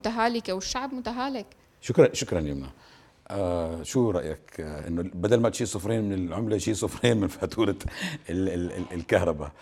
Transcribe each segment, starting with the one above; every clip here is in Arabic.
متهالكة والشعب متهالك. شكرا يمنى. شو رأيك انه بدل ما تشيل صفرين من العملة يشيل صفرين من فاتورة الكهرباء،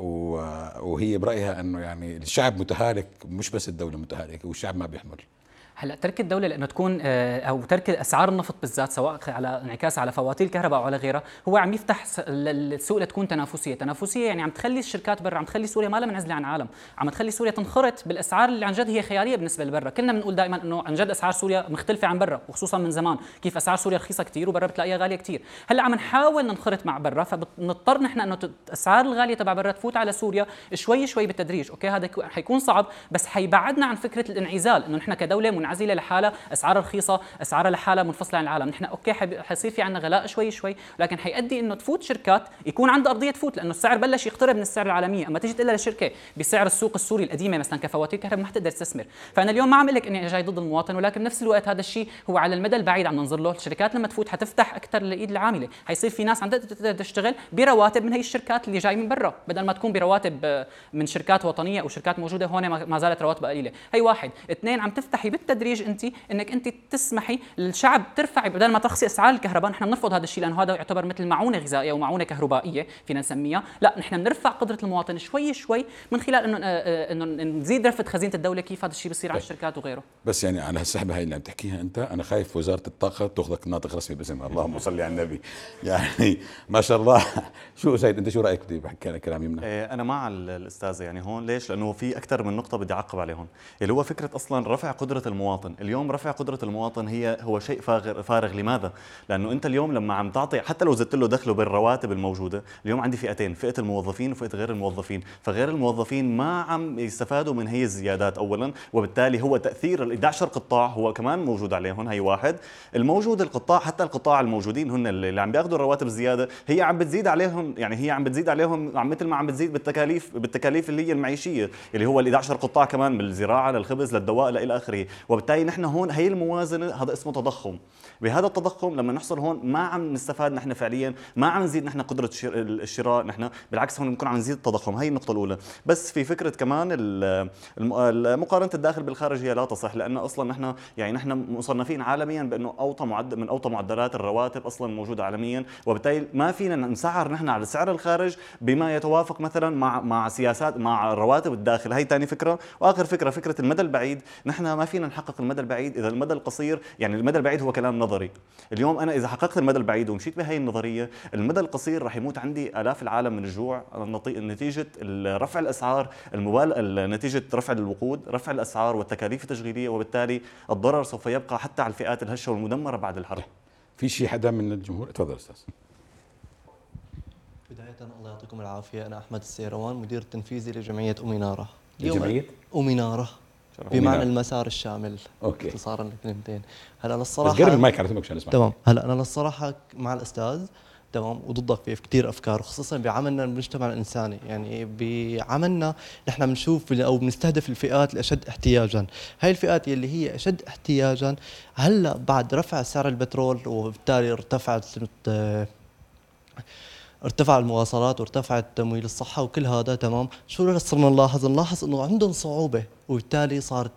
وهي برأيها انه يعني الشعب متهالك، مش بس الدولة متهالكة والشعب ما بيحمل. هلا ترك الدوله لانه تكون او ترك اسعار النفط بالذات، سواء على انعكاس على فواتير الكهرباء او على غيرها، هو عم يفتح السوق لتكون تنافسيه يعني عم تخلي الشركات برا، عم تخلي سوريا ما لها منعزله عن العالم، عم تخلي سوريا تنخرط بالاسعار اللي عن جد هي خياليه بالنسبه لبرا. كلنا بنقول دائما انه عن جد اسعار سوريا مختلفه عن برا، وخصوصا من زمان كيف اسعار سوريا رخيصه كثير وبرا بتلاقيها غاليه كثير. هلا عم نحاول ننخرط مع برا، فبنضطر نحن انه الاسعار الغاليه تبع برا تفوت على سوريا شوي شوي بالتدريج. اوكي هذا حيكون صعب، بس حيبعدنا عن فكره الانعزال، انه نحن كدوله منعزله لحالها، اسعارها رخيصه، اسعارها لحالها منفصله عن العالم. نحن اوكي حيصير في عندنا غلاء شوي شوي، لكن حيؤدي انه تفوت شركات يكون عندها ارضيه تفوت، لانه السعر بلش يقترب من السعر العالمي. اما تيجي تقول لشركه بسعر السوق السوري القديمه مثلا كفواتير كهرباء ما حتقدر تستثمر. فانا اليوم ما عم اقول لك اني جاي ضد المواطن، ولكن بنفس الوقت هذا الشيء هو على المدى البعيد عم ننظر له. الشركات لما تفوت حتفتح اكثر الايد العامله، حيصير في ناس عم تقدر تشتغل برواتب من هي الشركات اللي جاي من برا، بدل ما تكون برواتب من شركات وطنيه او شركات موجوده هون ما زالت رواتبها قليله. هي واحد. اثنين، عم تفتحي بالتدريج انك تسمحي للشعب ترفعي، بدل ما ترخصي اسعار الكهرباء. نحن بنرفض هذا الشيء لانه هذا يعتبر مثل معونه غذائيه او معونه كهربائيه فينا نسميها. لا، نحن بنرفع قدره المواطن شوي شوي من خلال انه نزيد رفة خزينه الدوله. كيف هذا الشيء بصير على الشركات وغيره؟ بس يعني على هالسحبه هاي اللي عم تحكيها انت، انا خايف وزاره الطاقه تاخذك ناطق رسمي باسم اللهم صل على النبي. يعني ما شاء الله. شو سيد انت شو رايك؟ بدي بحكي على كلام يمنى. انا مع الاستاذه يعني هون. ليش؟ لانه في اكثر من نقطه بدي اعقب عليهم، اللي هو فكره اصلا رفع قدره المواطن. اليوم رفع قدره المواطن هو شيء فارغ. لماذا؟ لانه انت اليوم لما عم تعطي، حتى لو زدت له دخله بالرواتب الموجوده، اليوم عندي فئتين، فئه الموظفين وفئه غير الموظفين. فغير الموظفين ما عم يستفادوا من هي الزيادات اولا، وبالتالي هو تاثير ال 11 قطاع هو كمان موجود عليهم. هي واحد. الموجود القطاع، حتى القطاع الموجودين هن اللي عم بياخذوا الرواتب الزياده، هي عم بتزيد عليهم، يعني هي عم بتزيد عليهم مثل ما عم بتزيد بالتكاليف اللي هي المعيشيه، اللي هو ال 11 قطاع كمان، من الزراعه للخبز للدواء الى اخره. وبالتالي نحن هون هي الموازنه، هذا اسمه تضخم. بهذا التضخم لما نحصل هون ما عم نستفاد نحن فعليا، ما عم نزيد نحن قدره الشراء، نحن بالعكس هون بنكون عم نزيد التضخم. هي النقطه الاولى. بس في فكره كمان مقارنه الداخل بالخارج هي لا تصح، لان اصلا نحن مصنفين عالميا بانه من اوطى معدلات الرواتب اصلا موجوده عالميا، وبالتالي ما فينا نسعر نحن على سعر الخارج بما يتوافق مثلا مع سياسات مع رواتب الداخل. هي ثاني فكره. واخر فكره المدى البعيد. نحن ما فينا نحقق المدى البعيد اذا المدى القصير، يعني المدى البعيد هو كلام نظري. اليوم انا اذا حققت المدى البعيد ومشيت بهي النظريه، المدى القصير راح يموت عندي الاف العالم من الجوع نتيجه رفع الاسعار نتيجه رفع الوقود، رفع الاسعار والتكاليف التشغيليه، وبالتالي الضرر سوف يبقى حتى على الفئات الهشه والمدمره بعد الحرب. في شيء حدا من الجمهور؟ تفضل استاذ. بداية الله يعطيكم العافية، أنا أحمد السيروان، مدير التنفيذي لجمعية أمينارة. جمعية أمينارة بمعنى المسار الشامل. اوكي. اختصارا لكلمتين. هلا للصراحة قرب المايك على فمك عشان نسمع. تمام. هلا أنا للصراحة مع الأستاذ تمام، وضدك في كثير أفكار، وخصوصا بعملنا المجتمع الإنساني. يعني بعملنا نحن بنشوف أو بنستهدف الفئات الأشد احتياجا. هاي الفئات اللي هي أشد احتياجا هلا بعد رفع سعر البترول، وبالتالي ارتفع المواصلات وارتفع تمويل الصحة وكل هذا تمام. شو صرنا نلاحظ انه عندهم صعوبة، وبالتالي صارت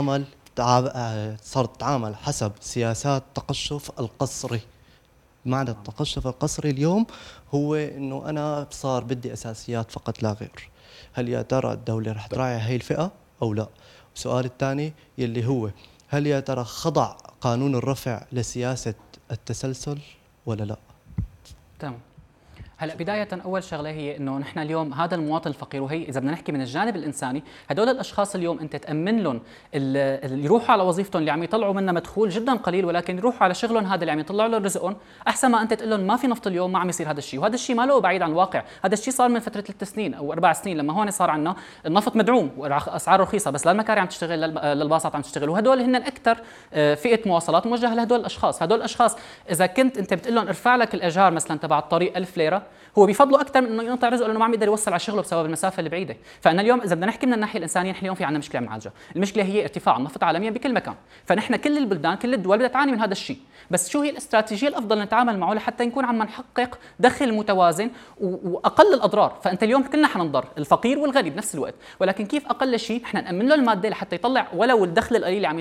تتعامل حسب سياسات التقشف القسري. معنى التقشف القسري اليوم هو انه انا صار بدي اساسيات فقط لا غير. هل يا ترى الدولة رح تراعي هاي الفئة او لا؟ السؤال الثاني يلي هو هل يا ترى خضع قانون الرفع لسياسة التسلسل ولا لا؟ تمام. هلا بداية أول شغلة هي إنه نحن اليوم هذا المواطن الفقير، وهي إذا بدنا نحكي من الجانب الإنساني، هدول الأشخاص اليوم أنت تأمن لهم اللي يروحوا على وظيفتهم اللي عم يطلعوا منها مدخول جدا قليل، ولكن يروحوا على شغلهم هذا اللي عم يطلعوا لهم رزقهم، أحسن ما أنت تقول لهم ما في نفط اليوم، ما عم يصير هذا الشيء. وهذا الشيء ما له بعيد عن الواقع، هذا الشيء صار من فترة 3 سنين أو 4 سنين، لما هون صار عندنا النفط مدعوم وأسعاره رخيصة، بس لا المكاري عم تشتغل للباصات عم تشتغل، وهدول هن أكثر فئة مواصلات موجهة لهدول الأشخاص. هدول الأشخاص إذا كنت أنت بتقول لهم ارفع لك الإيجار مثلا تبع الطريق 1000 ليرة، هو بيفضله اكثر من انه ينقطع رزقه لانه ما عم يقدر يوصل على شغله بسبب المسافه البعيده. فانا اليوم اذا بدنا نحكي من الناحيه الانسانيه، نحن اليوم في عندنا مشكله معالجه، المشكله هي ارتفاع النفط عالميا بكل مكان، فنحن كل البلدان كل الدول بدها تعاني من هذا الشيء. بس شو هي الاستراتيجيه الافضل نتعامل معه لحتى نكون عم نحقق دخل متوازن واقل الاضرار؟ فانت اليوم كلنا حننضر، الفقير والغني بنفس الوقت، ولكن كيف اقل شيء نحن نامن له الماده لحتى يطلع ولو الدخل القليل اللي عم